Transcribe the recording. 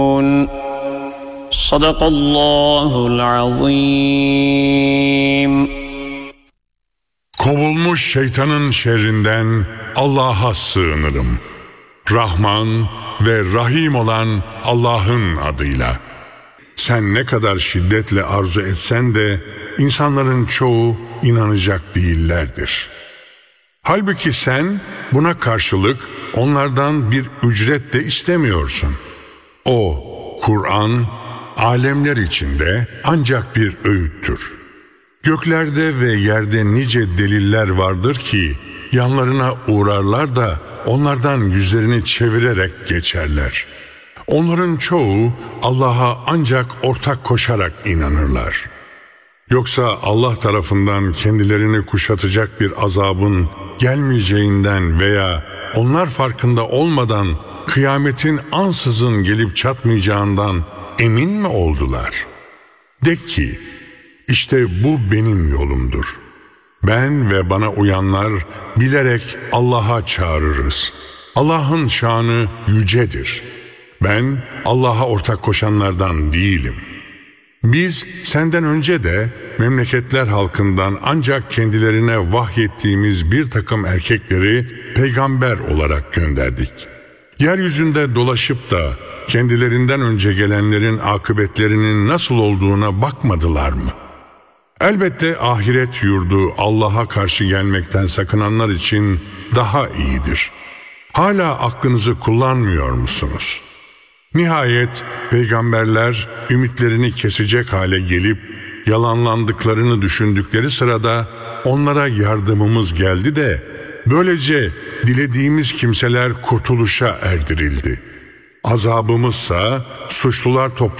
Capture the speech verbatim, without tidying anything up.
Sadakallahul azim. Kovulmuş şeytanın şerrinden Allah'a sığınırım. Rahman ve Rahim olan Allah'ın adıyla. Sen ne kadar şiddetle arzu etsen de insanların çoğu inanacak değillerdir. Halbuki sen buna karşılık onlardan bir ücret de istemiyorsun. O, Kur'an, alemler içinde ancak bir öğüttür. Göklerde ve yerde nice deliller vardır ki yanlarına uğrarlar da onlardan yüzlerini çevirerek geçerler. Onların çoğu Allah'a ancak ortak koşarak inanırlar. Yoksa Allah tarafından kendilerini kuşatacak bir azabın gelmeyeceğinden veya onlar farkında olmadan kıyametin ansızın gelip çatmayacağından emin mi oldular? De ki, İşte bu benim yolumdur. Ben ve bana uyanlar bilerek Allah'a çağırırız. Allah'ın şanı yücedir. Ben Allah'a ortak koşanlardan değilim. Biz senden önce de memleketler halkından ancak kendilerine vahyettiğimiz bir takım erkekleri peygamber olarak gönderdik. Yeryüzünde dolaşıp da kendilerinden önce gelenlerin akıbetlerinin nasıl olduğuna bakmadılar mı? Elbette ahiret yurdu Allah'a karşı gelmekten sakınanlar için daha iyidir. Hala aklınızı kullanmıyor musunuz? Nihayet peygamberler ümitlerini kesecek hale gelip yalanlandıklarını düşündükleri sırada onlara yardımımız geldi de böylece dilediğimiz kimseler kurtuluşa erdirildi. Azabımızsa suçlular topluluğu